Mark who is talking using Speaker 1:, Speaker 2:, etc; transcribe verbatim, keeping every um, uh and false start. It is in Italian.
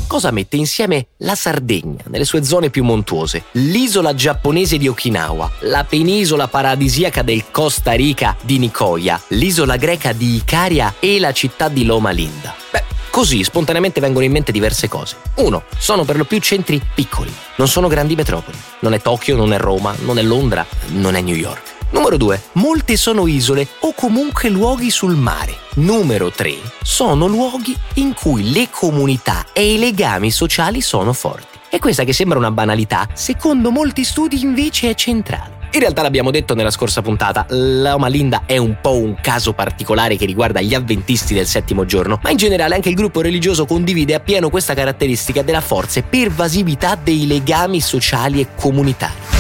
Speaker 1: cosa mette insieme la Sardegna nelle sue zone più montuose, l'isola giapponese di Okinawa, la penisola paradisiaca del Costa Rica di Nicoya, l'isola greca di Icaria e la città di Loma Linda? Beh, così spontaneamente vengono in mente diverse cose. Uno, sono per lo più centri piccoli, non sono grandi metropoli. Non è Tokyo, non è Roma, non è Londra, non è New York. Numero due, molte sono isole o comunque luoghi sul mare. Numero tre, sono luoghi in cui le comunità e i legami sociali sono forti. E questa, che sembra una banalità, secondo molti studi invece è centrale. In realtà l'abbiamo detto nella scorsa puntata, Loma Linda è un po' un caso particolare che riguarda gli avventisti del settimo giorno, ma in generale anche il gruppo religioso condivide appieno questa caratteristica della forza e pervasività dei legami sociali e comunitari.